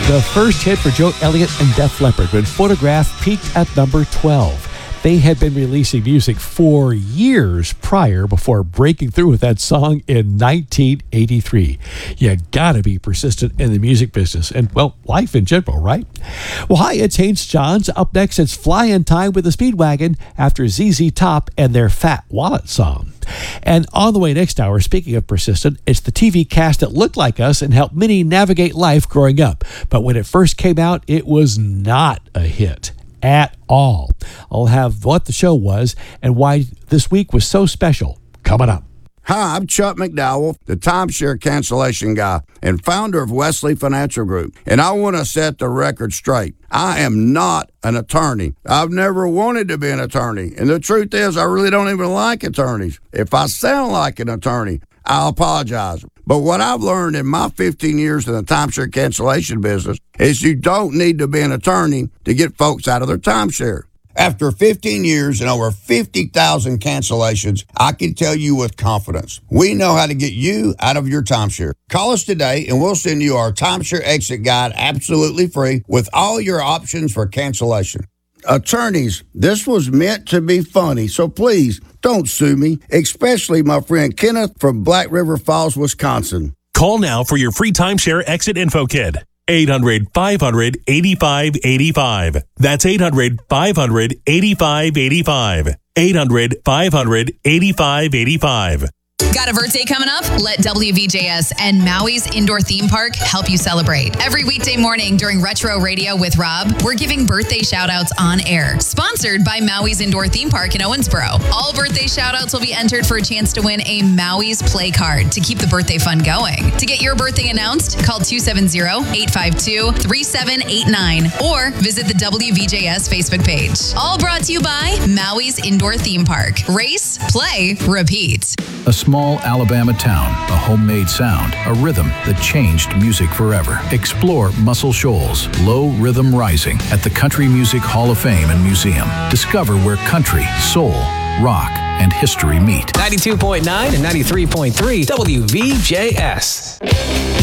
The first hit for Joe Elliott and Def Leppard when Photograph peaked at number 12. They had been releasing music for years prior before breaking through with that song in 1983. You gotta be persistent in the music business and, well, life in general, right? Well, hi, it's Haynes Johns. Up next, it's Flying Time with the Speedwagon after ZZ Top and their Fat Wallet song. And on the way next hour, speaking of persistent, it's the TV cast that looked like us and helped many navigate life growing up. But when it first came out, it was not a hit at all. I'll have what the show was and why this week was so special coming up. Hi, I'm Chuck McDowell, the timeshare cancellation guy and founder of Wesley Financial Group. And I want to set the record straight. I am not an attorney. I've never wanted to be an attorney. And the truth is, I really don't even like attorneys. If I sound like an attorney, I'll apologize. But what I've learned in my 15 years in the timeshare cancellation business is you don't need to be an attorney to get folks out of their timeshare. After 15 years and over 50,000 cancellations, I can tell you with confidence, we know how to get you out of your timeshare. Call us today and we'll send you our timeshare exit guide absolutely free with all your options for cancellation. Attorneys, this was meant to be funny, so please don't sue me, especially my friend Kenneth from Black River Falls, Wisconsin. Call now for your free timeshare exit info kit. 800-500-8585. That's 800-500-8585. 800-500-8585. Got a birthday coming up? Let WVJS and Maui's Indoor Theme Park help you celebrate. Every weekday morning during Retro Radio with Rob, we're giving birthday shout-outs on air. Sponsored by Maui's Indoor Theme Park in Owensboro. All birthday shout-outs will be entered for a chance to win a Maui's Play Card to keep the birthday fun going. To get your birthday announced, call 270-852-3789 or visit the WVJS Facebook page. All brought to you by Maui's Indoor Theme Park. Race, play, repeat. A small Alabama town, a homemade sound, a rhythm that changed music forever. Explore Muscle Shoals, Low Rhythm Rising at the Country Music Hall of Fame and Museum. Discover where country, soul, rock, and history meet. 92.9 and 93.3 WVJS.